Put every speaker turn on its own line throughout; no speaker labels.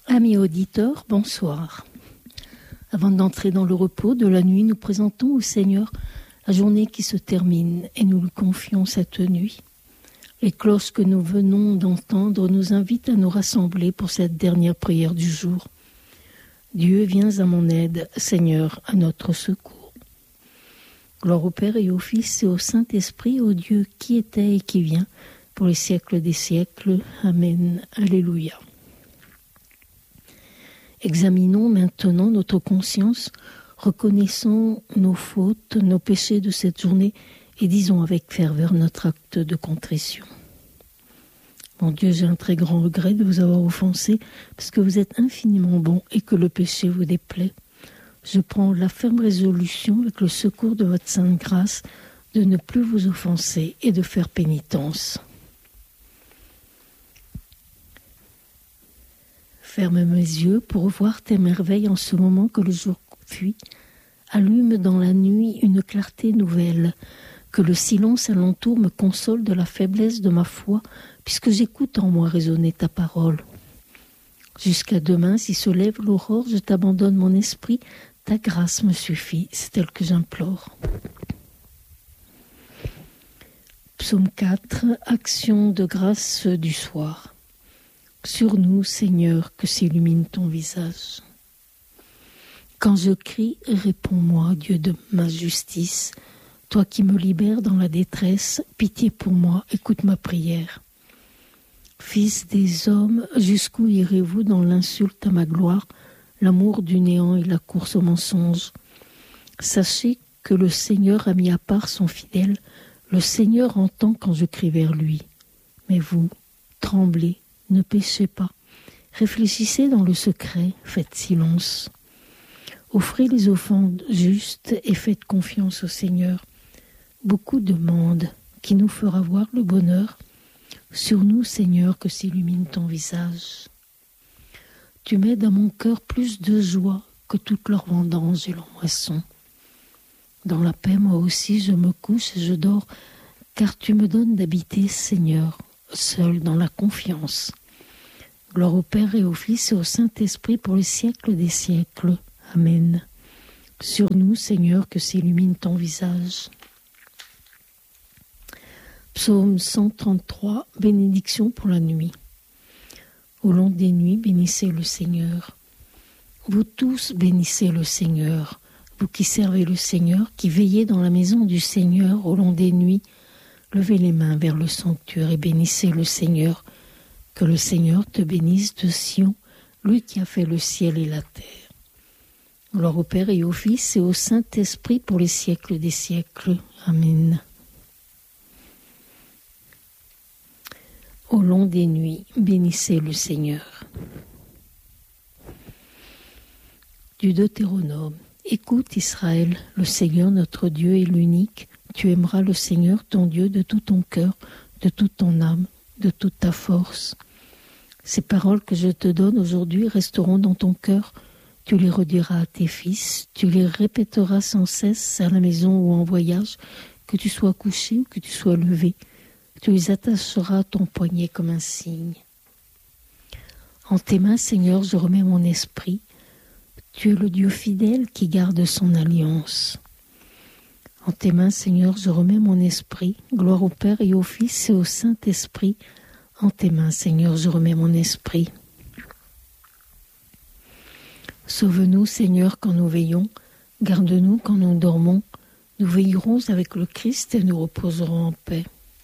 Amis auditeurs, bonsoir. Avant d'entrer dans le repos de la nuit, nous présentons au Seigneur la journée qui se termine et nous lui confions cette nuit. Les cloches que nous venons d'entendre nous invitent à nous rassembler pour cette dernière prière du jour. Dieu, viens à mon aide, Seigneur, à notre secours. Gloire au Père et au Fils et au Saint-Esprit, au Dieu qui était et qui vient, pour les siècles des siècles. Amen. Alléluia. Examinons maintenant notre conscience, reconnaissons nos fautes, nos péchés de cette journée et disons avec ferveur notre acte de contrition. Mon Dieu, j'ai un très grand regret de vous avoir offensé parce que vous êtes infiniment bon et que le péché vous déplaît. Je prends la ferme résolution, avec le secours de votre sainte grâce, de ne plus vous offenser et de faire pénitence. Ferme mes yeux pour voir tes merveilles en ce moment que le jour fuit. Allume dans la nuit une clarté nouvelle. Que le silence alentour me console de la faiblesse de ma foi, puisque j'écoute en moi résonner ta parole. Jusqu'à demain, si se lève l'aurore, je t'abandonne mon esprit. Ta grâce me suffit, c'est elle que j'implore. Psaume 4, action de grâce du soir. Sur nous, Seigneur, que s'illumine ton visage. Quand je crie, réponds-moi, Dieu de ma justice. Toi qui me libères dans la détresse, pitié pour moi, écoute ma prière. Fils des hommes, jusqu'où irez-vous dans l'insulte à ma gloire, l'amour du néant et la course au mensonge? Sachez que le Seigneur a mis à part son fidèle, le Seigneur entend quand je crie vers lui. Mais vous, tremblez, ne péchez pas, réfléchissez dans le secret, faites silence. Offrez les offrandes justes et faites confiance au Seigneur. Beaucoup demandent, qui nous fera voir le bonheur? Sur nous, Seigneur, que s'illumine ton visage. Tu mets dans mon cœur plus de joie que toute leur vendange et leur moisson. Dans la paix, moi aussi, je me couche et je dors, car tu me donnes d'habiter, Seigneur, seul dans la confiance. Gloire au Père et au Fils et au Saint-Esprit pour les siècles des siècles. Amen. Sur nous, Seigneur, que s'illumine ton visage. Psaume 133, bénédiction pour la nuit. Au long des nuits, bénissez le Seigneur. Vous tous bénissez le Seigneur, vous qui servez le Seigneur, qui veillez dans la maison du Seigneur au long des nuits. Levez les mains vers le sanctuaire et bénissez le Seigneur. Que le Seigneur te bénisse de Sion, lui qui a fait le ciel et la terre. Gloire au Père et au Fils et au Saint-Esprit pour les siècles des siècles. Amen. Au long des nuits, bénissez le Seigneur. Du Deutéronome. Écoute Israël, le Seigneur notre Dieu est l'unique. Tu aimeras le Seigneur ton Dieu de tout ton cœur, de toute ton âme, de toute ta force. Ces paroles que je te donne aujourd'hui resteront dans ton cœur. Tu les rediras à tes fils, tu les répéteras sans cesse à la maison ou en voyage, que tu sois couché ou que tu sois levé. Tu les attacheras à ton poignet comme un signe. En tes mains, Seigneur, je remets mon esprit. Tu es le Dieu fidèle qui garde son alliance. En tes mains, Seigneur, je remets mon esprit. Gloire au Père et au Fils et au Saint-Esprit. En tes mains, Seigneur, je remets mon esprit. Sauve-nous, Seigneur, quand nous veillons. Garde-nous quand nous dormons. Nous veillerons avec le Christ et nous reposerons en paix.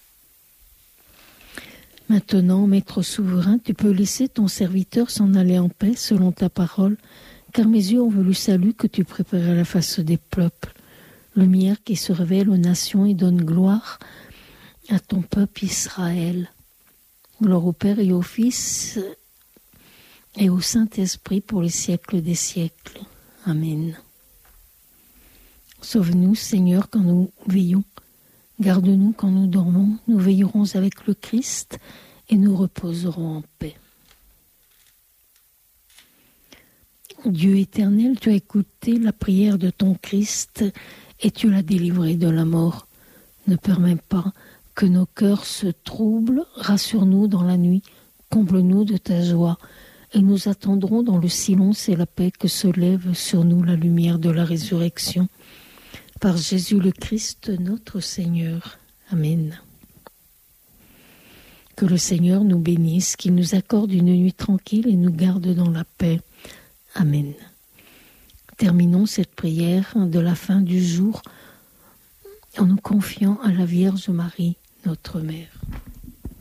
Maintenant, Maître souverain, tu peux laisser ton serviteur s'en aller en paix selon ta parole, car mes yeux ont vu le salut que tu prépares à la face des peuples. Lumière qui se révèle aux nations et donne gloire à ton peuple Israël. Gloire au Père et au Fils et au Saint-Esprit pour les siècles des siècles. Amen. Sauve-nous, Seigneur, quand nous veillons. Garde-nous quand nous dormons. Nous veillerons avec le Christ et nous reposerons en paix. Dieu éternel, tu as écouté la prière de ton Christ et tu l'as délivré de la mort. Ne permets pas que nos cœurs se troublent, rassure-nous dans la nuit, comble-nous de ta joie. et nous attendrons dans le silence et la paix que se lève sur nous la lumière de la résurrection. Par Jésus le Christ, notre Seigneur. Amen. Que le Seigneur nous bénisse, qu'il nous accorde une nuit tranquille et nous garde dans la paix. Amen. Terminons cette prière de la fin du jour en nous confiant à la Vierge Marie, notre Mère.